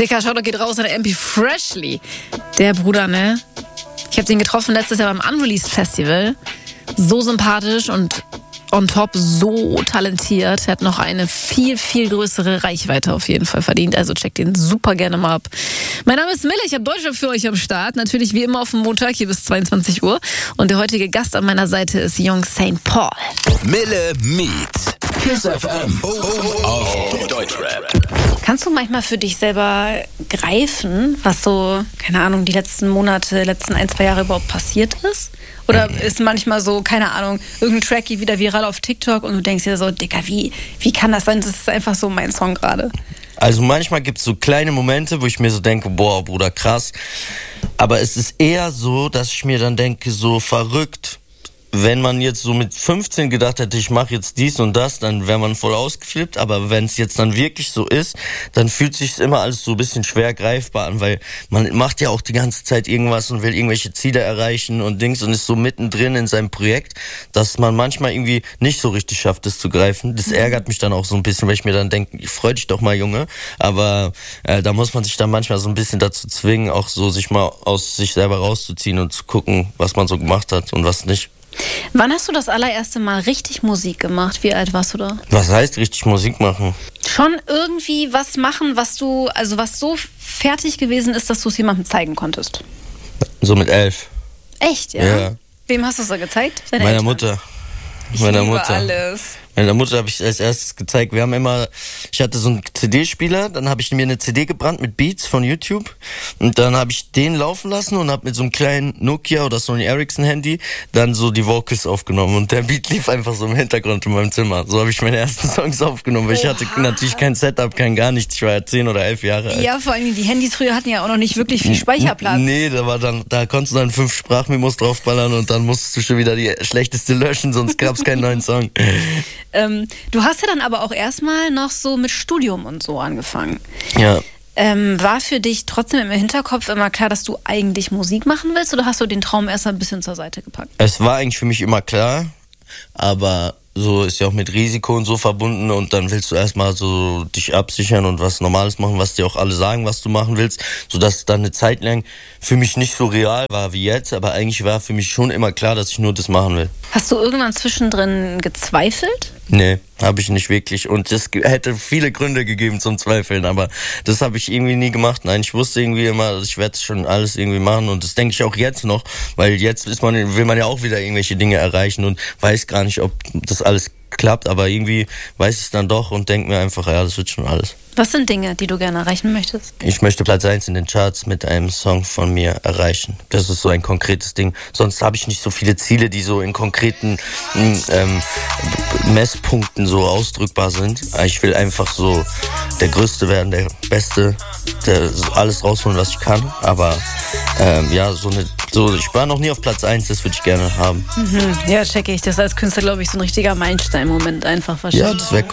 Dicker Shoutout geht raus an der MP Freshly. Der Bruder, ne? Ich habe den getroffen letztes Jahr beim Unreleased Festival. So sympathisch und on top so talentiert. Er hat noch eine viel, viel größere Reichweite auf jeden Fall verdient. Also checkt den super gerne mal ab. Mein Name ist Mille, ich habe Deutschrap für euch am Start. Natürlich wie immer auf dem Montag hier bis 22 Uhr. Und der heutige Gast an meiner Seite ist Young St. Paul. Mille meets KISS FM auf Deutschrap. Kannst du manchmal für dich selber greifen, was so, keine Ahnung, die letzten Monate, letzten 1-2 Jahre überhaupt passiert ist? Oder ist manchmal so, keine Ahnung, irgendein Track geht wieder viral auf TikTok und du denkst dir so, Dicker, wie kann das sein? Das ist einfach so mein Song gerade. Also manchmal gibt es so kleine Momente, wo ich mir so denke, boah, Bruder, krass. Aber es ist eher so, dass ich mir dann denke, so verrückt. Wenn man jetzt so mit 15 gedacht hätte, ich mache jetzt dies und das, dann wäre man voll ausgeflippt. Aber wenn es jetzt dann wirklich so ist, dann fühlt sich immer alles so ein bisschen schwer greifbar an, weil man macht ja auch die ganze Zeit irgendwas und will irgendwelche Ziele erreichen und Dings und ist so mittendrin in seinem Projekt, dass man manchmal irgendwie nicht so richtig schafft, das zu greifen. Das ärgert mich dann auch so ein bisschen, weil ich mir dann denke, freu dich doch mal, Junge. Aber da muss man sich dann manchmal so ein bisschen dazu zwingen, auch so sich mal aus sich selber rauszuziehen und zu gucken, was man so gemacht hat und was nicht. Wann hast du das allererste Mal richtig Musik gemacht? Wie alt warst du da? Was heißt richtig Musik machen? Schon irgendwie was machen, was so fertig gewesen ist, dass du es jemandem zeigen konntest. So mit 11. Echt, ja? Ja. Wem hast du es da gezeigt? Deine Meiner Eltern? Mutter. Ich Meiner liebe Mutter. alles. Meiner Mutter habe ich als erstes gezeigt. Ich hatte so einen CD-Spieler, dann habe ich mir eine CD gebrannt mit Beats von YouTube und dann habe ich den laufen lassen und habe mit so einem kleinen Nokia oder Sony Ericsson Handy dann so die Vocals aufgenommen und der Beat lief einfach so im Hintergrund in meinem Zimmer. So habe ich meine ersten Songs aufgenommen, weil ich hatte natürlich kein Setup, kein gar nichts. Ich war ja 10 oder 11 Jahre alt. Ja, vor allem die Handys früher hatten ja auch noch nicht wirklich viel Speicherplatz. Nee, da konntest du dann 5 Sprachmemos draufballern und dann musstest du schon wieder die schlechteste löschen, sonst gab es keinen neuen Song. Du hast ja dann aber auch erstmal noch so mit Studium und so angefangen. Ja. War für dich trotzdem im Hinterkopf immer klar, dass du eigentlich Musik machen willst oder hast du den Traum erst ein bisschen zur Seite gepackt? Es war eigentlich für mich immer klar, aber so ist ja auch mit Risiko und so verbunden und dann willst du erstmal so dich absichern und was Normales machen, was dir auch alle sagen, was du machen willst, sodass es dann eine Zeit lang für mich nicht so real war wie jetzt, aber eigentlich war für mich schon immer klar, dass ich nur das machen will. Hast du irgendwann zwischendrin gezweifelt? Nee, habe ich nicht wirklich und es hätte viele Gründe gegeben zum Zweifeln, aber das habe ich irgendwie nie gemacht. Nein, ich wusste irgendwie immer, ich werde schon alles irgendwie machen und das denke ich auch jetzt noch, weil jetzt will man ja auch wieder irgendwelche Dinge erreichen und weiß gar nicht, ob das alles klappt, aber irgendwie weiß ich es dann doch und denke mir einfach, ja, das wird schon alles. Was sind Dinge, die du gerne erreichen möchtest? Ich möchte Platz 1 in den Charts mit einem Song von mir erreichen. Das ist so ein konkretes Ding. Sonst habe ich nicht so viele Ziele, die so in konkreten Messpunkten so ausdrückbar sind. Ich will einfach so der Größte werden, der Beste, der alles rausholen, was ich kann. Aber ich war noch nie auf Platz 1, das würde ich gerne haben. Ja, checke ich. Das ist als Künstler, glaube ich, so ein richtiger Meilenstein-Moment einfach wahrscheinlich. Ja, das wäre